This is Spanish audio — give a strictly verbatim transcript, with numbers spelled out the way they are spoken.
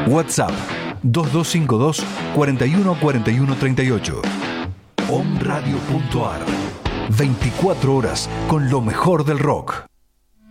WhatsApp dos dos cinco dos, cuatro uno cuatro uno tres ocho. Om Radio punto ar. veinticuatro horas con lo mejor del rock.